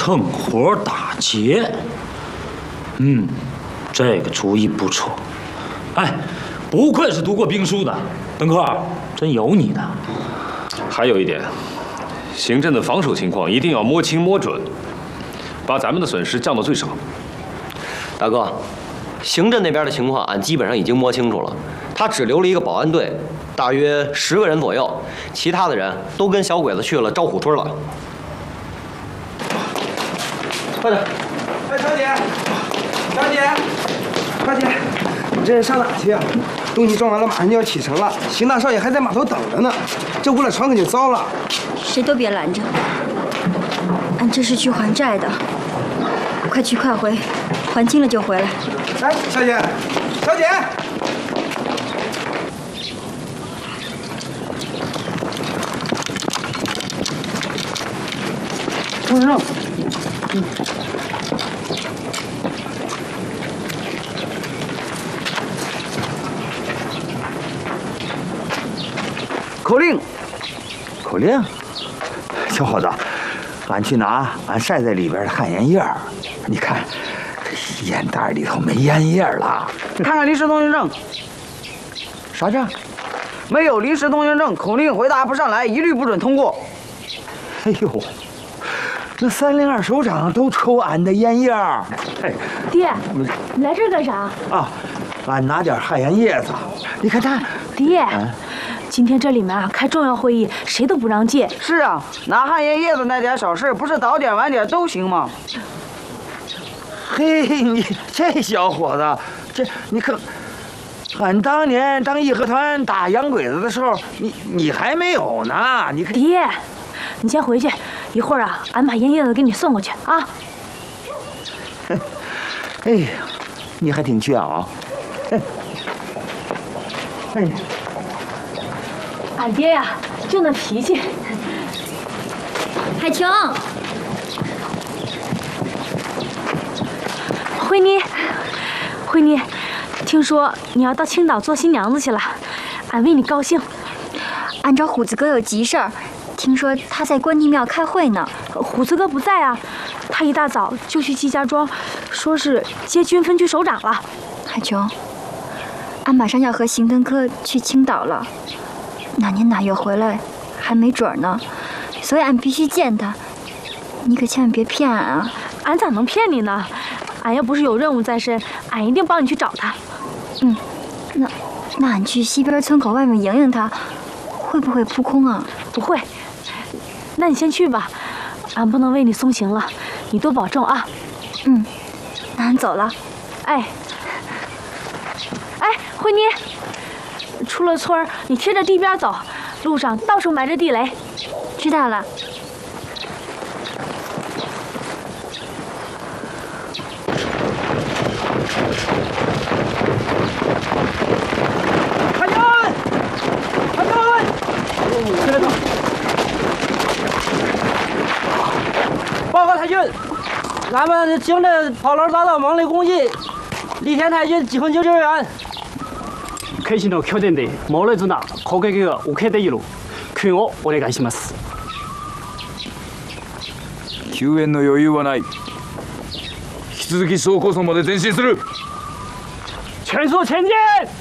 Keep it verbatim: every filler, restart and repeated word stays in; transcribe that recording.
趁火打劫。嗯，这个主意不错。哎，不愧是读过兵书的，邓科，真有你的。 还有一点，行政的防守情况一定要摸清摸准，把咱们的损失降到最少。 大哥，行政那边的情况俺基本上已经摸清楚了，他只留了一个保安队，大约十个人左右，其他的人都跟小鬼子去了招虎村了。快点！ 哎，小姐，小姐，大姐，你这是上哪去啊？东西装完了，马上就要启程了。邢大少爷还在码头等着呢，这误了船可就糟了。 谁都别拦着，俺这是去还债的，快去快回，还清了就回来。 哎，小姐，小姐。 同志，嗯。口令， 口令，小伙子，俺去拿俺晒在里边的旱烟叶儿，你看，这烟袋里头没烟叶了。 看看临时通行证。 啥证？ 没有临时通行证，口令回答不上来，一律不准通过。 哎呦，那三零二首长都抽俺的烟叶儿。哎， 爹，你来这儿干啥？ 啊，俺拿点旱烟叶子。你看他， 爹。啊今天这里面啊开重要会议，谁都不让进。 是啊，拿旱烟叶子那点小事，不是早点晚点都行吗？ 嘿，你这小伙子，这你可，俺当年当义和团打洋鬼子的时候，你你还没有呢。你看， 爹，你先回去，一会儿啊，俺把烟叶子给你送过去啊。 哎呀，你还挺犟啊。哎。 俺爹呀，就那脾气。 海琼， 慧妮，慧妮，听说你要到青岛做新娘子去了，俺为你高兴。 俺找虎子哥有急事儿，听说他在关帝庙开会呢。 虎子哥不在啊，他一大早就去季家庄，说是接军分区首长了。 海琼，俺马上要和邢登科去青岛了。哪年哪月回来还没准呢，所以俺必须见他。你可千万别骗俺啊！ 俺咋能骗你呢？俺要不是有任务在身，俺一定帮你去找他。 嗯，那那俺去西边村口外面迎迎他，会不会扑空啊？ 不会。那你先去吧，俺不能为你送行了，你多保重啊。 嗯，那俺走了。 哎，哎，慧妮。出了村儿，你贴着地边走，路上到处埋着地雷。 知道了。 海军，海军，进来走。报告太君，俺们经着炮楼大道猛烈攻击，李天太君几分救救援。 会議の拠点で猛烈な攻撃が受けている。救援をお願いします。 救援の余裕はない。引き続き総構村まで前進する。 全速前進。